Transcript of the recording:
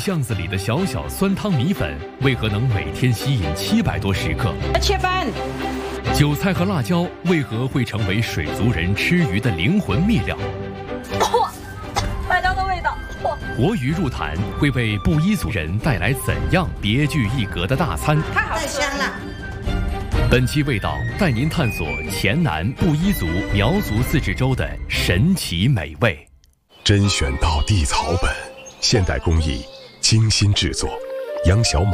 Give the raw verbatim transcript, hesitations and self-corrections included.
巷子里的小小酸汤米粉，为何能每天吸引七百多食客？ 切饭。 韭菜和辣椒为何会成为水族人吃鱼的灵魂秘料？ 嚯，辣椒的味道。嚯！ 活鱼入坛会为布依族人带来怎样别具一格的大餐？ 太好吃了。 本期味道带您探索黔南布依族苗族自治州的神奇美味。 甄选到地草本，现代工艺精心制作，杨小马